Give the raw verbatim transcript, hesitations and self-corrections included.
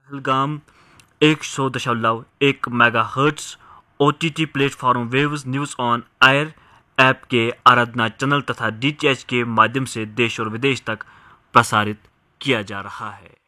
पहलगाम एक सौ दशमलव एक mega hertz O T T platform waves news on air app के आराधना चैनल तथा डी टी एच के माध्यम से देश और विदेश तक प्रसारित किया जा रहा है।